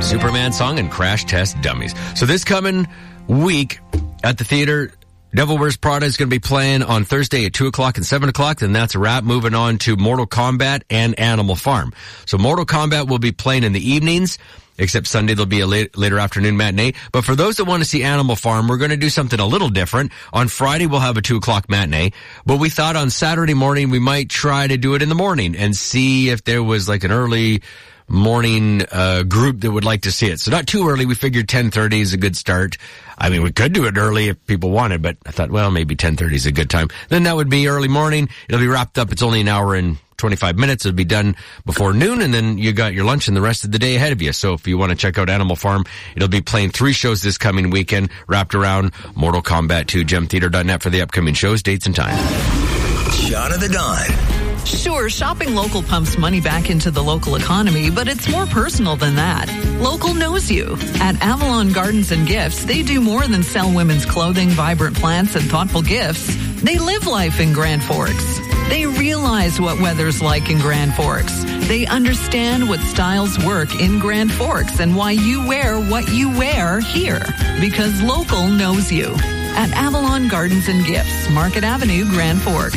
Superman song and Crash Test Dummies. So this coming week at the theater, Devil Wears Prada is going to be playing on Thursday at 2 o'clock and 7 o'clock. Then that's a wrap. Moving on to Mortal Kombat and Animal Farm. So Mortal Kombat will be playing in the evenings, except Sunday there'll be a later afternoon matinee. But for those that want to see Animal Farm, we're going to do something a little different. On Friday, we'll have a 2 o'clock matinee. But we thought on Saturday morning, we might try to do it in the morning and see if there was like an early morning group that would like to see it. So not too early. We figured 10:30 is a good start. I mean, we could do it early if people wanted, but I thought, well, maybe 10:30 is a good time. Then that would be early morning. It'll be wrapped up. It's only an hour and 25 minutes. It'll be done before noon, and then you got your lunch and the rest of the day ahead of you. So if you want to check out Animal Farm, it'll be playing 3 shows this coming weekend, wrapped around Mortal Kombat 2. GemTheater.net for the upcoming shows, dates, and time. Shot of the Dawn. Sure, shopping local pumps money back into the local economy, but it's more personal than that. Local knows you. At Avalon Gardens and Gifts, they do more than sell women's clothing, vibrant plants, and thoughtful gifts. They live life in Grand Forks. They realize what weather's like in Grand Forks. They understand what styles work in Grand Forks and why you wear what you wear here. Because local knows you. At Avalon Gardens and Gifts, Market Avenue, Grand Forks.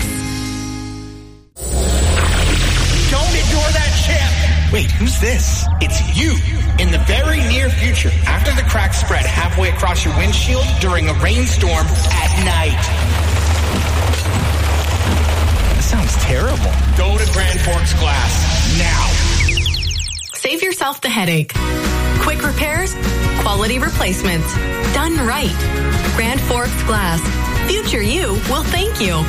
Don't ignore that chip! Wait, who's this? It's you! In the very near future, after the cracks spread halfway across your windshield during a rainstorm at night. That sounds terrible. Go to Grand Forks Glass now. Save yourself the headache. Quick repairs, quality replacements. Done right. Grand Forks Glass. Future you will thank you.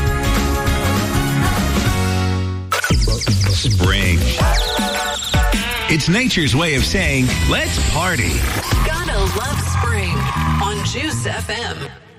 Spring. It's nature's way of saying, let's party. Gotta love spring on Juice FM.